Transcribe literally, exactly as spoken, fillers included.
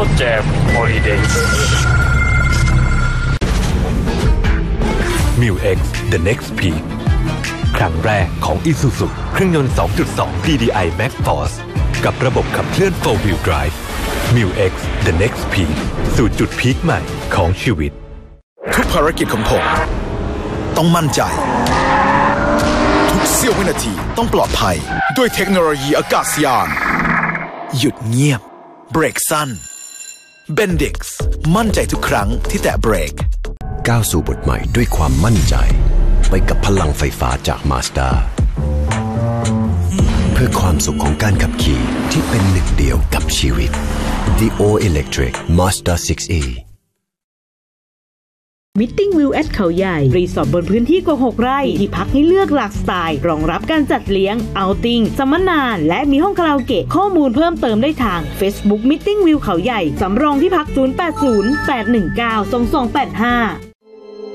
Auto Jam Holiday มิว X The Next Peak ครั้งแรกของ Isuzu เครื่องยนต์ สองจุดสอง ดี ดี ไอ Max Force กับระบบขับเคลื่อน โฟร์ Wheel Drive มิว X The Next Peak สู่จุดพีคใหม่ของชีวิตทุกภารกิจของผมต้องมั่นใจทุกเสี้ยววินาทีต้องปลอดภัยด้วยเทคโนโลยีอากาศยานหยุดเงียบเบรกสั้น Bendix มั่นใจทุกครั้งที่แตะเบรกก้าวสู่บทใหม่ด้วยความมั่นใจไปกับพลังไฟฟ้าจาก Mazda เพื่อความสุขของการขับขี่ที่เป็นหนึ่งเดียวกับชีวิต The All Electric Mazda ซิกซ์ อี Meeting View at เขาใหญ่รีสอร์ทบนพื้นที่กว่าหกไร่ที่พักให้เลือกหลากสไตล์รองรับการจัดเลี้ยงเอาท์ติ้งสัมมนาและมีห้องคาราโอเกะข้อมูลเพิ่มเติมได้ทาง Facebook Meeting View เขาใหญ่สำรองที่พักศูนย์ แปด ศูนย์ แปด หนึ่ง เก้า สอง สอง แปด ห้า